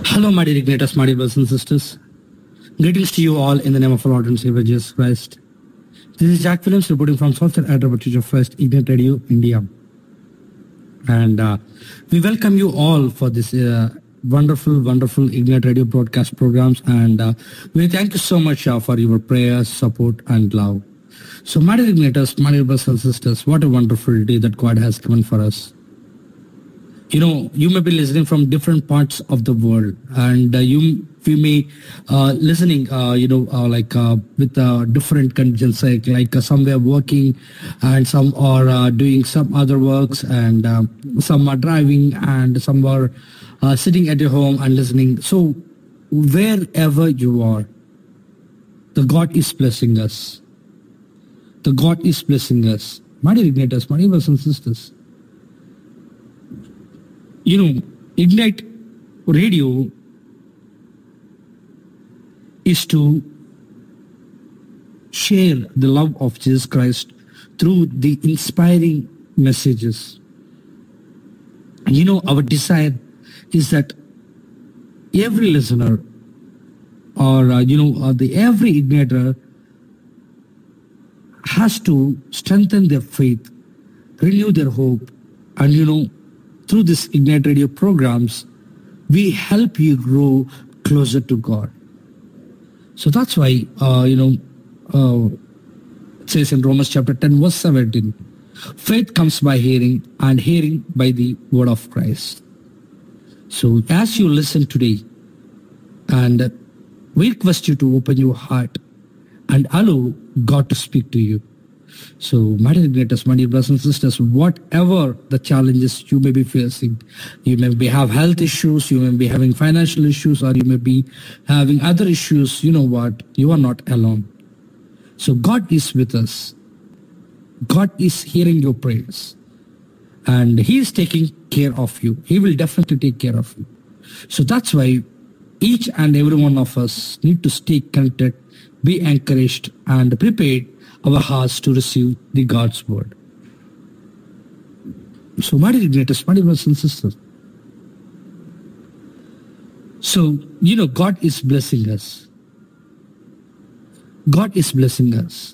Hello, my dear Ignaters, my dear brothers and sisters. Greetings to you all in the name of our Lord and Savior Jesus Christ. This is Jack Williams reporting from Southern Hyderabad Church of Christ, Ignite Radio, India. And we welcome you all for this wonderful Ignite Radio broadcast programs. And we thank you so much for your prayers, support, and love. So, my dear Ignaters, my dear brothers and sisters, what a wonderful day that God has given for us. You know, you may be listening from different parts of the world, and we may listening, with different conditions, like some were working, and some are doing some other works, and some are driving, and some are sitting at your home and listening. So, wherever you are, the God is blessing us. The God is blessing us. My dear Ignaters, my dear brothers and sisters. You know, Ignite Radio is to share the love of Jesus Christ through the inspiring messages. You know, our desire is that every listener or, every Igniter has to strengthen their faith, renew their hope, and, through this Ignite Radio programs, we help you grow closer to God. So that's why, it says in Romans chapter 10, verse 17, faith comes by hearing, and hearing by the word of Christ. So as you listen today, and we request you to open your heart and allow God to speak to you. So, my dear Ignaters, my dear brothers and sisters, whatever the challenges you may be facing, you may have health issues, you may be having financial issues, or you may be having other issues, you know what? You are not alone. So, God is with us. God is hearing your prayers. And He is taking care of you. He will definitely take care of you. So, that's why each and every one of us need to stay connected, be encouraged, and prepared our hearts to receive the God's word. So, my dear Ignaters, my dear brothers and sisters. So, God is blessing us. God is blessing us.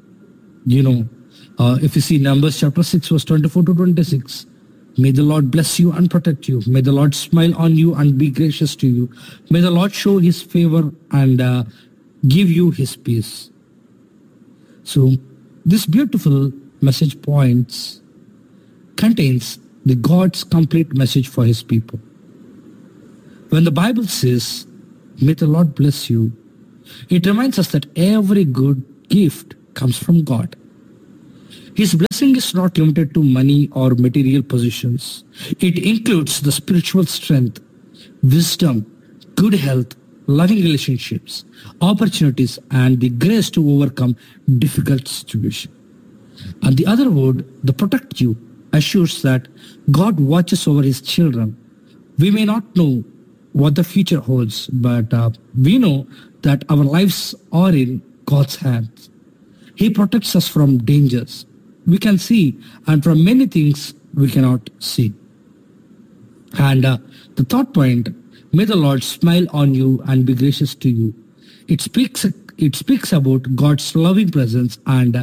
If you see Numbers chapter 6, verse 24 to 26, may the Lord bless you and protect you. May the Lord smile on you and be gracious to you. May the Lord show His favor and give you His peace. So, this beautiful message points contains the God's complete message for His people. When the Bible says, may the Lord bless you, it reminds us that every good gift comes from God. His blessing is not limited to money or material possessions. It includes the spiritual strength, wisdom, good health, loving relationships, opportunities, and the grace to overcome difficult situations. And the other word, the protect you, assures that God watches over His children. We may not know what the future holds, but we know that our lives are in God's hands. He protects us from dangers we can see and from many things we cannot see. And the third point, may the Lord smile on you and be gracious to you. It speaks about God's loving presence and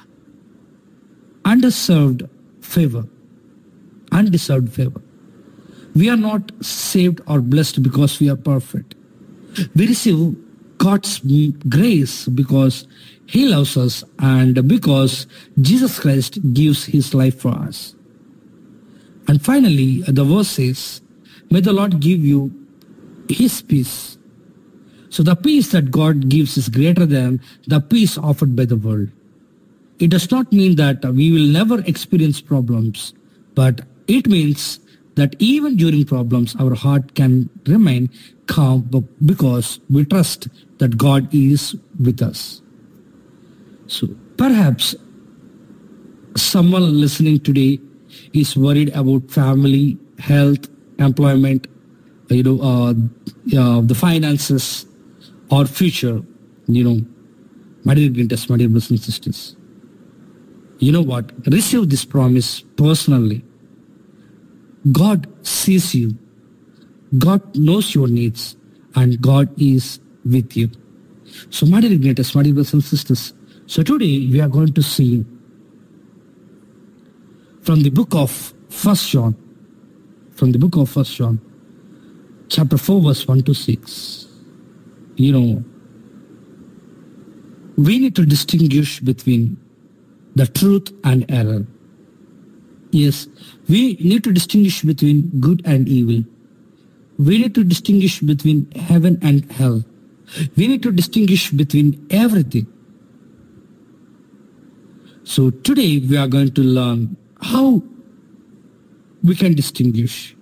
undeserved favor. We are not saved or blessed because we are perfect. We receive God's grace because He loves us and because Jesus Christ gives His life for us. And finally, the verse says, may the Lord give you His peace. So the peace that God gives is greater than the peace offered by the world. It does not mean that we will never experience problems, but it means that even during problems, our heart can remain calm because we trust that God is with us. So perhaps someone listening today is worried about family, health, employment, the finances or future, my dear Ignaters, my dear brothers and sisters. You know what? Receive this promise personally. God sees you. God knows your needs and God is with you. So, my dear igniters, my dear brothers and sisters, so today we are going to see from the book of First John, chapter 4, verse 1 to 6. We need to distinguish between the truth and error. Yes, we need to distinguish between good and evil. We need to distinguish between heaven and hell. We need to distinguish between everything. So today we are going to learn how we can distinguish.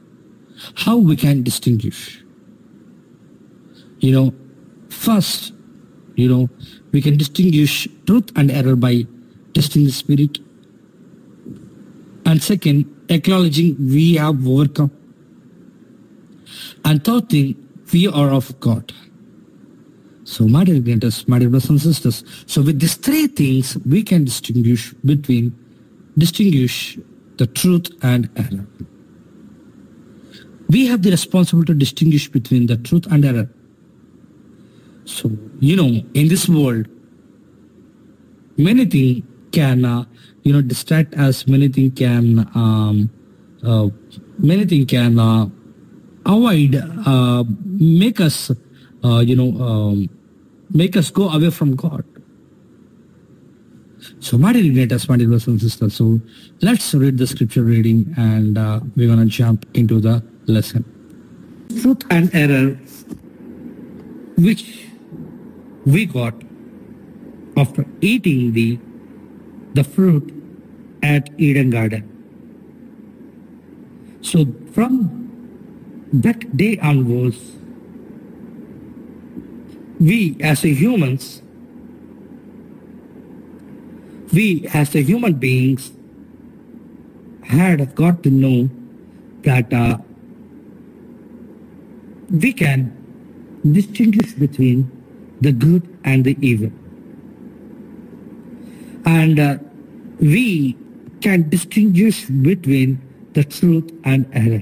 First, we can distinguish truth and error by testing the spirit. And second, acknowledging we have overcome. And third thing, we are of God. So, my dear brothers and sisters, so with these three things, we can distinguish the truth and error. We have the responsibility to distinguish between the truth and error. So, in this world, many things can, distract us. Many things can avoid, make us go away from God. So, my dear brothers and sisters, so let's read the scripture reading and we're going to jump into the lesson. Truth and error, which we got after eating the fruit at Eden Garden. So from that day onwards, we as a human beings had got to know that we can distinguish between the good and the evil. And we can distinguish between the truth and error.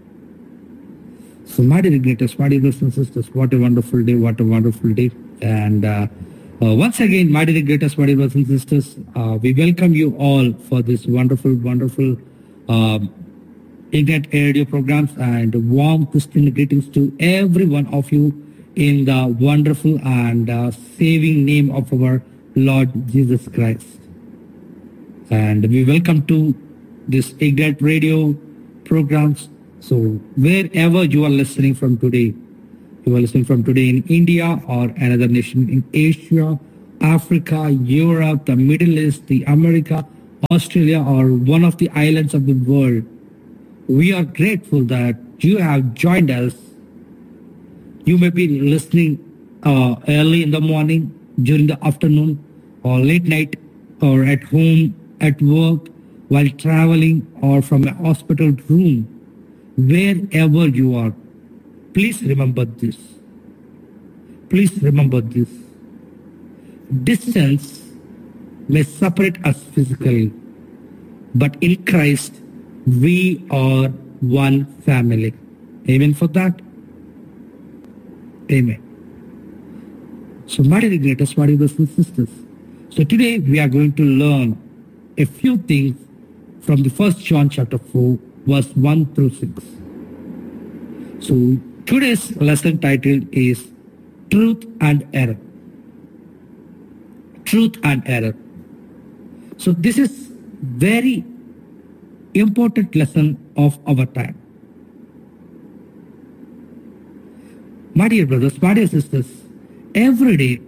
So, my dear brothers and sisters, what a wonderful day, And once again, my dear brothers and sisters, we welcome you all for this wonderful Ignite Radio programs, and warm Christian greetings to every one of you in the wonderful and saving name of our Lord Jesus Christ. And we welcome to this Ignite Radio programs. So wherever you are listening from today, in India or another nation in Asia, Africa, Europe, the Middle East, the America, Australia, or one of the islands of the world, we are grateful that you have joined us. You may be listening early in the morning, during the afternoon, or late night, or at home, at work, while traveling, or from a hospital room. Wherever you are, please remember this. Distance may separate us physically, but in Christ, we are one family. Amen for that. Amen. So, my dear brothers and sisters, so today we are going to learn a few things from the 1 John chapter 4, verse 1 through 6. So, today's lesson title is Truth and Error. Truth and error. So, this is very important lesson of our time. My dear brothers, my dear sisters, every day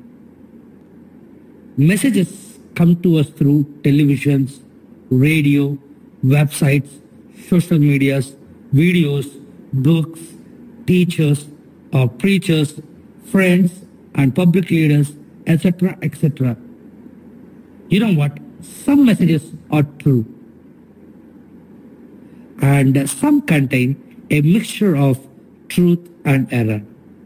messages come to us through televisions, radio, websites, social medias, videos, books, teachers or preachers, friends and public leaders, etc., etc. You know what? Some messages are true, and some contain a mixture of truth and error.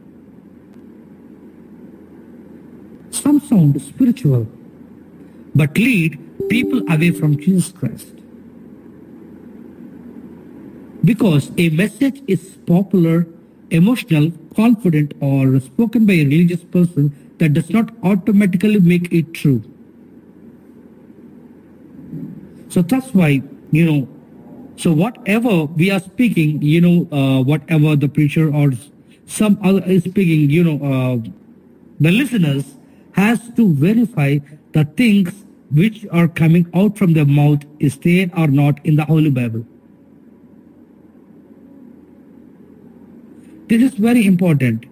Some sound spiritual, but lead people away from Jesus Christ. Because a message is popular, emotional, confident, or spoken by a religious person, that does not automatically make it true. So that's why, so whatever we are speaking, whatever the preacher or some other is speaking, the listeners has to verify the things which are coming out from their mouth is there or not in the Holy Bible. This is very important.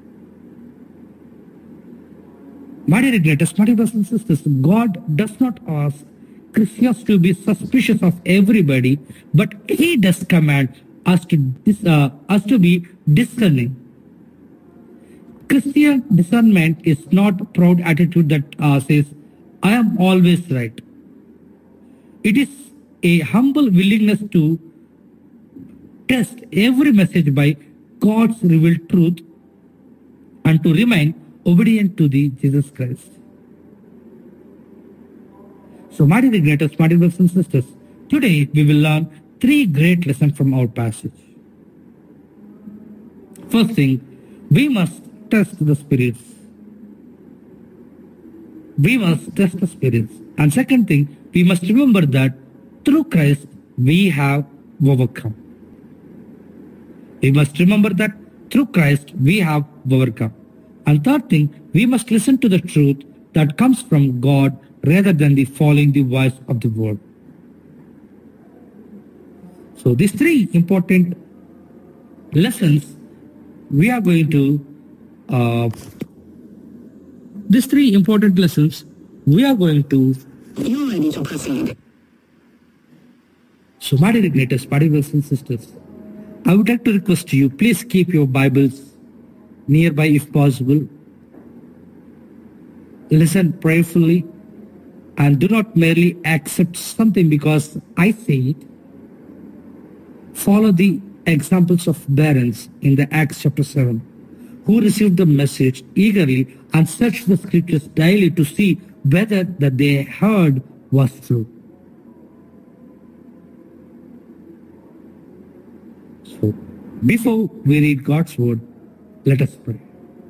My dear greatest, my dear brothers and sisters, God does not ask Christians to be suspicious of everybody, but He does command us to be discerning. Christian discernment is not a proud attitude that says, "I am always right." It is a humble willingness to test every message by God's revealed truth and to remain obedient to the Jesus Christ. So, my dear greatest, my dear brothers and sisters, today we will learn 3 great lessons from our passage. First thing, we must test the spirits. We must test the spirits. And second thing, we must remember that through Christ we have overcome. We must remember that through Christ we have overcome. And third thing, we must listen to the truth that comes from God rather than following the voice of the world. So these 3 important lessons we are going to You're ready to proceed. So, my dear greatest, my dear brothers and sisters, I would like to request you, please keep your Bibles nearby if possible. Listen prayerfully and do not merely accept something because I say it. Follow the examples of parents in the Acts chapter 7, who received the message eagerly and searched the scriptures daily to see whether that they heard was true. So, before we read God's word, let us pray.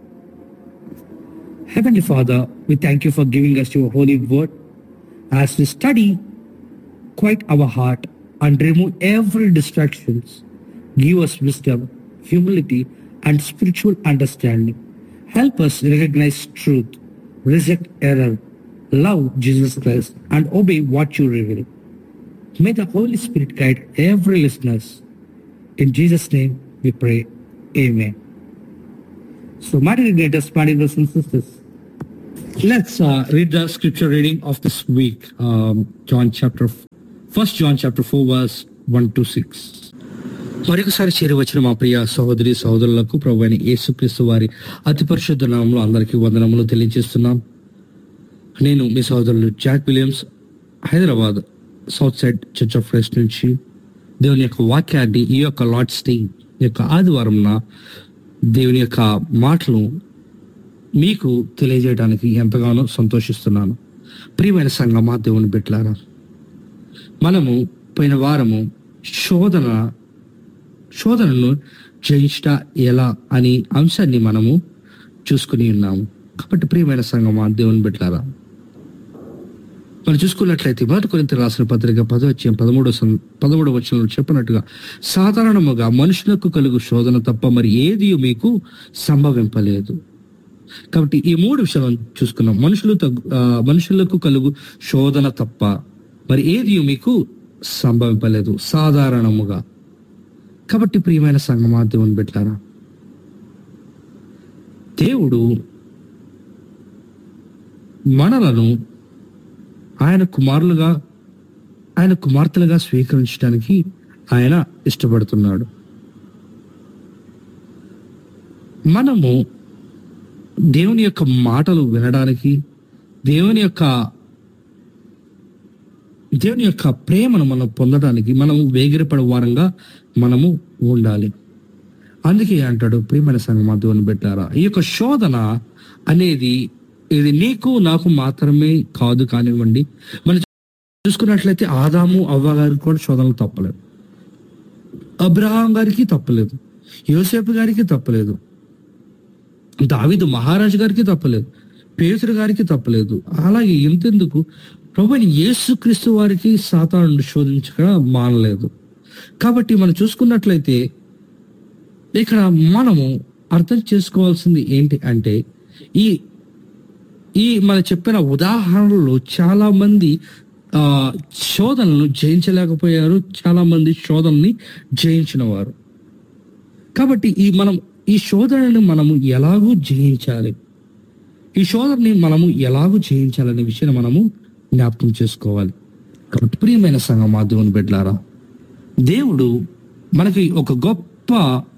Heavenly Father, we thank you for giving us your holy word. As we study, quiet our heart and remove every distractions. Give us wisdom, humility, and spiritual understanding. Help us recognize truth, reject error, love Jesus Christ, and obey what you reveal. May the Holy Spirit guide every listener. In Jesus' name we pray. Amen. So, my dear greatest, my dear brothers and sisters, let's read the scripture reading of this week. 1 John chapter 4 verse 1 to 6. మరొకసారి చేరి వచ్చిన మా ప్రియ సహోదరి సహోదరులకు ప్రభువైన యేసుక్రీస్తు వారి అతి పరిశుద్ధ నామములో అందరికీ వందనములు తెలియజేస్తున్నాం. నేను మీ సహోదరులు Jack Williams, Hyderabad south side church of Christ నుంచి దేవుని యొక్క వాక్యాన్ని ఈ యొక్క లార్డ్స్ డే యొక్క ఆదివారంన దేవుని యొక్క మాటలు మీకు తెలియజేయడానికి ఎంతగానో సంతోషిస్తున్నాను. ప్రియమైన సంగమా, దేవుని బిడ్డలారా, మనము పోయిన వారము శోధనను జయించట ఎలా అనే అంశాన్ని మనము చూసుకుని ఉన్నాము. కాబట్టి ప్రియమైన సంగమా, దేవుని బిడ్డలారా, మనం చూసుకున్నట్లయితే 1 కొరింథీయులకు రాసిన పత్రిక 13వ వచనంలో చెప్పినట్టుగా, సాధారణముగా మనుషులకు కలుగు శోధన తప్ప మరి ఏది మీకు సంభవింపలేదు. కాబట్టి ఈ 3 విషయాలను చూసుకున్నాం. మనుషులకు కలుగు శోధన తప్ప మరి ఏది మీకు సంభవింపలేదు, సాధారణముగా. కాబట్టి ప్రియమైన సంగమా, దేవుని బిడ్డలారా, దేవుడు మనలను ఆయన కుమార్తెలుగా స్వీకరించడానికి ఆయన ఇష్టపడుతున్నాడు. మనము దేవుని యొక్క మాటలు వినడానికి, దేవుని యొక్క ప్రేమను మనం పొందడానికి మనము వేగిరపడే వారంగా మనము ఉండాలి. అందుకే అంటాడు, ప్రియమైన సంగమా, దేవుని బిడ్డలారా, ఈ యొక్క శోధన అనేది ఇది నీకు నాకు మాత్రమే కాదు కానివ్వండి. మనం చూసుకున్నట్లయితే ఆదాము అవ్వ గారికి కూడా శోధనలు తప్పలేదు. అబ్రహాం గారికి తప్పలేదు, యోసేపు గారికి తప్పలేదు, దావీదు మహారాజు గారికి తప్పలేదు, పేతురు గారికి తప్పలేదు. అలాగే ఎంతెందుకు ప్రభువైన యేసుక్రీస్తు వారికి సాతానుడు శోధించక మానలేదు. కాబట్టి మనం చూసుకున్నట్లయితే ఇక్కడ మనము అర్థం చేసుకోవాల్సింది ఏంటి అంటే, ఈ మనం చెప్పిన ఉదాహరణలో చాలా మంది శోధనలను జయించలేకపోయారు, చాలా మంది శోధనని జయించిన వారు. కాబట్టి ఈ శోధనని మనము ఎలాగూ జయించాలి, ఈ శోధనని మనము ఎలాగూ జయించాలనే విషయాన్ని మనము జ్ఞాపకం చేసుకోవాలి. కాబట్టి ప్రియమైన సంఘమా, దేవుని బిడ్డలారా, దేవుడు మనకి ఒక గొప్ప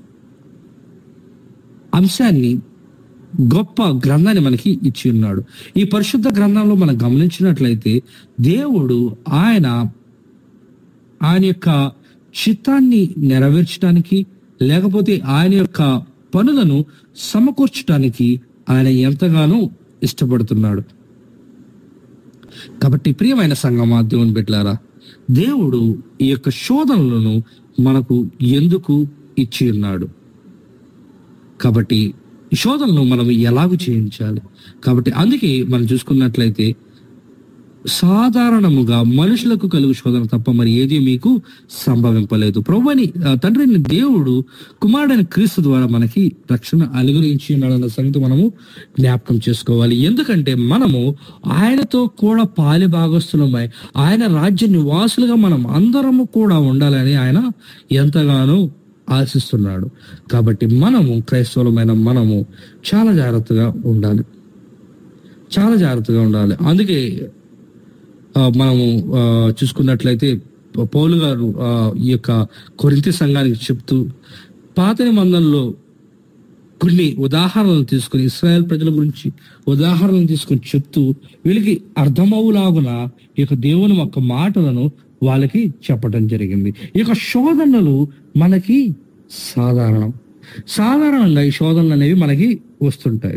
అంశాన్ని, గొప్ప గ్రంథాన్ని మనకి ఇచ్చి ఉన్నాడు. ఈ పరిశుద్ధ గ్రంథంలో మనం గమనించినట్లయితే దేవుడు ఆయన యొక్క చిత్తాన్ని నెరవేర్చడానికి, లేకపోతే ఆయన యొక్క పనులను సమకూర్చడానికి ఆయన ఎంతగానో ఇష్టపడుతున్నాడు. కాబట్టి ప్రియమైన సంఘమా, దేవుని బిడ్డలారా, దేవుడు ఈ యొక్క శోధనలను మనకు ఎందుకు ఇచ్చి ఉన్నాడు? కాబట్టి ఈ శోధనను మనం ఎలాగూ చేయించాలి? కాబట్టి అందుకే మనం చూసుకున్నట్లయితే సాధారణముగా మనుషులకు కలుగు శోధన తప్ప మరి ఏది మీకు సంభవింపలేదు. ప్రభువని తండ్రిని దేవుడు కుమారుడైన క్రీస్తు ద్వారా మనకి రక్షణ అనుగ్రహించి ఉన్నాడన్న సంగతి మనము జ్ఞాపకం చేసుకోవాలి. ఎందుకంటే మనము ఆయనతో కూడా పాలి భాగస్థులమై ఆయన రాజ్య నివాసులుగా మనం అందరము కూడా ఉండాలని ఆయన ఎంతగానో ఆశిస్తున్నాడు. కాబట్టి మనము క్రైస్తవులమైన మనము చాలా జాగ్రత్తగా ఉండాలి, చాలా జాగ్రత్తగా ఉండాలి. అందుకే మనము చూసుకున్నట్లయితే పౌలు గారు ఈ యొక్క కొరింథీ సంఘానికి చెప్తూ పాత నిబంధనలో కొన్ని ఉదాహరణలు తీసుకుని, ఇశ్రాయేల్ ప్రజల గురించి ఉదాహరణలు తీసుకుని చెప్తూ వీళ్ళకి అర్థమవులాగున ఈ యొక్క దేవుని యొక్క మాటలను వాళ్ళకి చెప్పడం జరిగింది. ఈ యొక్క శోధనలు మనకి సాధారణంగా ఈ శోధనలు అనేవి మనకి వస్తుంటాయి.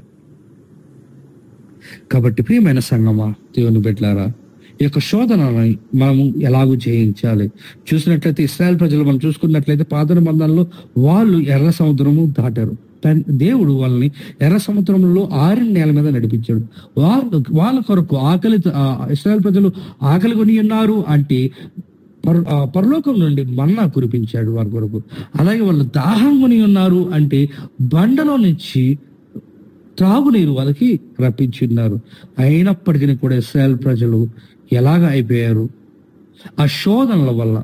కాబట్టి ప్రియమైన సంగమా, దేవుని బిడ్డలారా, ఈ యొక్క శోధనని మనము ఎలాగూ జయించాలి? చూసినట్లయితే ఇశ్రాయేల్ ప్రజలు మనం చూసుకున్నట్లయితే పాత నిబంధనలో వాళ్ళు ఎర్ర సముద్రము దాటారు. దేవుడు వాళ్ళని ఎర్ర సముద్రంలో ఆరిన నేల మీద నడిపించాడు. వాళ్ళ కొరకు ఇశ్రాయేల్ ప్రజలు ఆకలి కొని ఉన్నారు అంటే పరలోకం నుండి మన్నా కురిపించాడు వారి కొరకు. అలాగే వాళ్ళు దాహం కొని ఉన్నారు అంటే బండలో నుంచి త్రాగునీరు వాళ్ళకి రప్పించి ఉన్నారు. అయినప్పటికీ కూడా ఇశ్రాయేల్ ప్రజలు ఎలాగ అయిపోయారు? ఆ శోధనల వల్ల,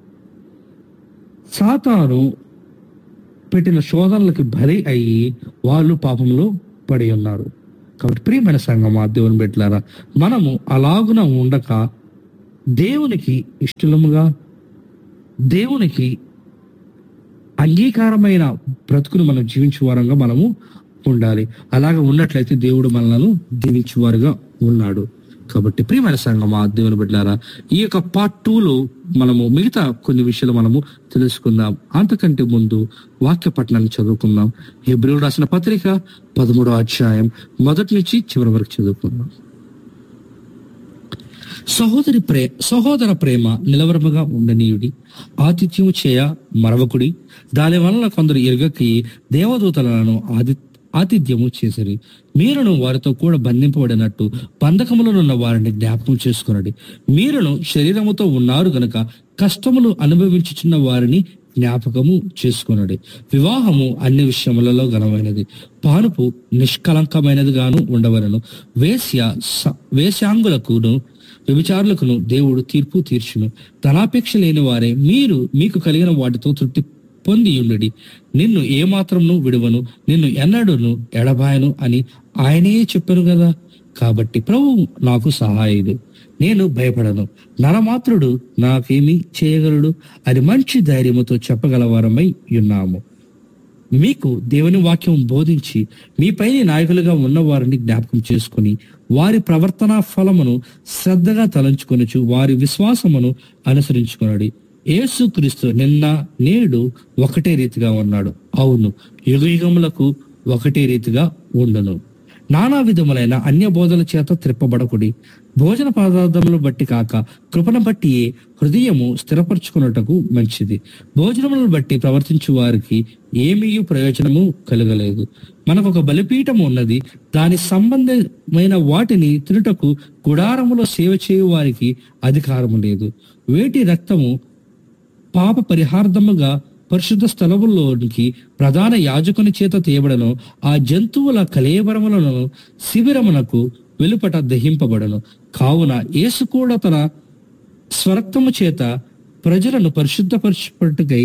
సాతాను పెట్టిన శోధనలకు బలి అయ్యి వాళ్ళు పాపంలో పడి ఉన్నారు. కాబట్టి ప్రియమైన సంఘమా, దేవుని బిడ్డలారా, మనము అలాగున ఉండక దేవునికి ఇష్టముగా, దేవునికి అంగీకారమైన బ్రతుకును మనం జీవించేవారంగా మనము ఉండాలి. అలాగ ఉన్నట్లయితే దేవుడు మనలను దీవించేవారుగా ఉన్నాడు. కాబట్టి ప్రియమైన సంఘమా, దేవుని బిడ్డలారా, ఈ యొక్క పార్ట్ 2లో మనము మిగతా కొన్ని విషయాలు మనము తెలుసుకుందాం. అంతకంటే ముందు వాక్య పఠనాన్ని చదువుకుందాం. హెబ్రీయులకు రాసిన పత్రిక 13వ అధ్యాయం 1 నుంచి చివరి వరకు చదువుకుందాం. సహోదర ప్రేమ నిలవరముగా ఉండనీయుడి, ఆతిథ్యము చేయ మరవకుడి. దాని వలన కొందరు ఎరగకి దేవదూతలను ఆతిథ్యము చేసిరి. మీరును వారితో కూడా బంధింపబడినట్టు బంధకములనున్న వారిని జ్ఞాపకం చేసుకున్నది. మీరును శరీరముతో ఉన్నారు గనుక కష్టములు అనుభవించుచున్న వారిని జ్ఞాపకము చేసుకున్నది. వివాహము అన్ని విషయములలో ఘనమైనది, పానుపు నిష్కలంకమైనది గాను ఉండవలను. వేశ్యాంగులకును వ్యభిచారులకును దేవుడు తీర్పు తీర్చును. ధనాపేక్ష లేని వారే మీకు కలిగిన వాటితో తృప్తి పొంది ఉండుడి. నిన్ను ఏమాత్రమును విడువను, నిన్ను ఎన్నడూను ఎడబాయను అని ఆయనే చెప్పారు కదా. కాబట్టి ప్రభువు నాకు సహాయుడు, నేను భయపడను. నరమాత్రుడు నాకేమి చేయగలడు అని మంచి ధైర్యముతో చెప్పగలవారమై ఉన్నాము. మీకు దేవుని వాక్యం బోధించి మీపైన నాయకులుగా ఉన్నవారిని జ్ఞాపకం చేసుకుని వారి ప్రవర్తన ఫలమును శ్రద్ధగా తలంచుకొనుచు వారి విశ్వాసమును అనుసరించుకున్నాడు. యేసుక్రీస్తు నిన్న నేడు ఒకటే రీతిగా ఉన్నాడు. అవును, యుగయుగములకు ఒకటే రీతిగా ఉండును. నానా విధములైన అన్య బోధల చేత త్రిప్పబడకుడి. భోజన పదార్థములు బట్టి కాక కృపను బట్టియే హృదయము స్థిరపరచుకున్నటకు మంచిది. భోజనములను బట్టి ప్రవర్తించు వారికి ఏమీ ప్రయోజనము కలగలేదు. మనకు ఒక బలిపీఠము ఉన్నది, దాని సంబంధమైన వాటిని తినుటకు గుడారములో సేవ చేయు వారికి అధికారము లేదు. వేటి రక్తము పాప పరిహార్థముగా పరిశుద్ధ స్థలములోనికి ప్రధాన యాజకుని చేత తీయబడను, ఆ జంతువుల కళేబరములను శిబిరమునకు వెలుపట దహింపబడను. కావున యేసు కూడా తన స్వరక్తము చేత ప్రజలను పరిశుద్ధపరచుటకై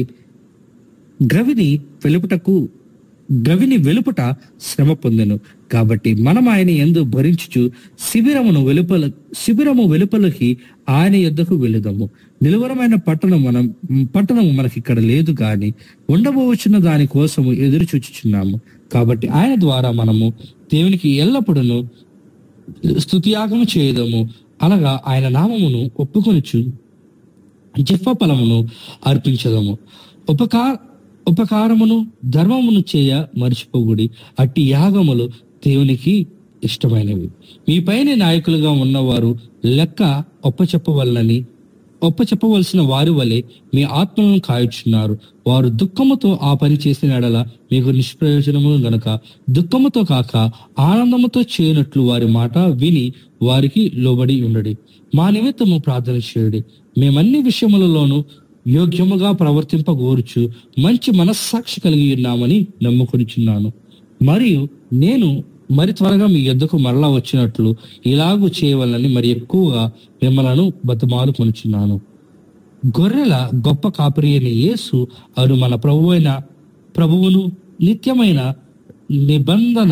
గవిని వెలుపట శ్రమ పొందెను. కాబట్టి మనం ఆయన యందు భరించుచు శిబిరము వెలుపలకి ఆయన యొద్దకు వెళుదాము. నిలువరమైన పట్టణము మనకిక్కడ లేదు, కానీ ఉండబోచున్న దాని కోసము ఎదురు చూచుచున్నాము. కాబట్టి ఆయన ద్వారా మనము దేవునికి ఎల్లప్పుడూ స్తుతియాగము చేయదము, అనగా ఆయన నామమును ఒప్పుకొనుచు జెఫ ఫలమును అర్పించదము. ఉపకారమును ధర్మమును చేయ మర్చిపోగుడి. అట్టి యాగములు దేవునికి ఇష్టమైనవి. మీ పైన నాయకులుగా ఉన్నవారు లెక్క ఒప్పచెప్పవలసిన వారి వలె మీ ఆత్మలను కాయుచున్నారు. వారు దుఃఖముతో ఆ పని చేసిన ఎడల మీకు నిష్ప్రయోజనము గనుక దుఃఖముతో కాక ఆనందముతో చేయనట్లు వారి మాట విని వారికి లోబడి ఉండడి. మా నిమిత్తము ప్రార్థన చేయుడి. మేమన్ని విషయములలోనూ యోగ్యముగా ప్రవర్తింపగోరుచు మంచి మనస్సాక్షి కలిగి ఉన్నామని నమ్ముకొనిచున్నాను. మరియు నేను మరి త్వరగా మీ యొద్దకు మరలా వచ్చినట్లు ఇలాగూ చేయవలని మరి ఎక్కువగా మిమ్మలను బతిమాలుకొనుచున్నాను. గొర్రెల గొప్ప కాపరి అయిన యేసు అను మన ప్రభువును నిత్యమైన నిబంధన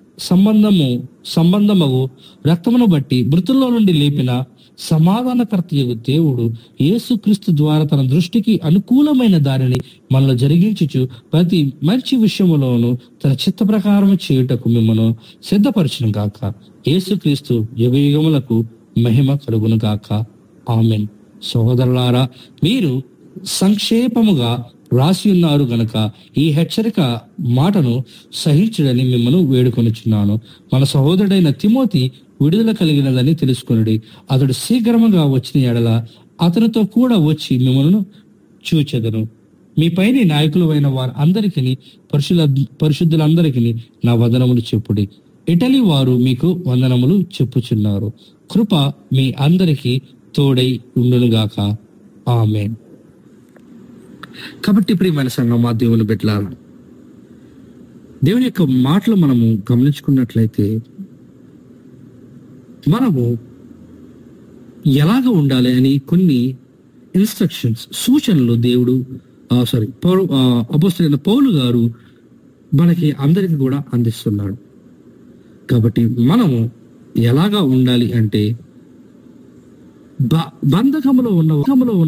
సంబంధము రక్తమును బట్టి మృతుల్లో నుండి లేపిన సమాధానకర్తయగు దేవుడు యేసుక్రీస్తు ద్వారా తన దృష్టికి అనుకూలమైన దానిని మనలో జరిగించుచు ప్రతి మంచి విషయములోను తన చిత్త ప్రకారం చేయుటకు మిమ్మను సిద్ధపరచును గాక. యేసుక్రీస్తు యుగయుగములకు మహిమ కలుగును గాక. ఆమెన్. సహోదరులారా, మీరు సంక్షేపముగా రాసి ఉన్నారు గనక ఈ హెచ్చరిక మాటను సహించుడని మిమ్మను వేడుకొనుచున్నాను. మన సహోదరుడైన తిమోతి విడుదల కలిగినదని తెలుసుకొనుడి. అతడు శీఘ్రముగా వచ్చిన ఎడల అతనితో కూడా వచ్చి మిమ్మల్ని చూచెదను. మీ పైన నాయకులు అయిన వారు అందరికీ పరిశుద్ధులందరికీ నా వందనములు చెప్పుడి. ఇటలీ వారు మీకు వందనములు చెప్పుచున్నారు. కృప మీ అందరికీ తోడై ఉండునుగాక. ఆమేన్. కాబట్టి ప్రియమైన సంగమా, దేవుని బిడ్డలారా, దేవుని యొక్క మాటలు మనము గమనించుకున్నట్లయితే మనము ఎలాగ ఉండాలి అని కొన్ని ఇన్స్ట్రక్షన్స్, సూచనలు దేవుడు అపోస్తలుడైన పౌలు గారు మనకి అందరికి కూడా అందిస్తున్నాడు. కాబట్టి మనము ఎలాగా ఉండాలి అంటే బంధకములో ఉన్న